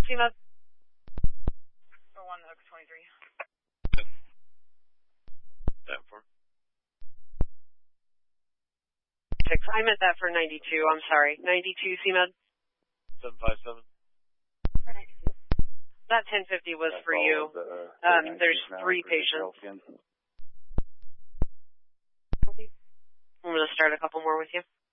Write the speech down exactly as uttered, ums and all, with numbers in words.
C-Med. For one, Oaks twenty-three. That for? Six. I meant that for ninety-two. I'm sorry. ninety-two, C-Med. seven five seven. That ten fifty was That's for all you. of the, uh, Um, there's now three for patients. Healthkin. I'm going to start a couple more with you.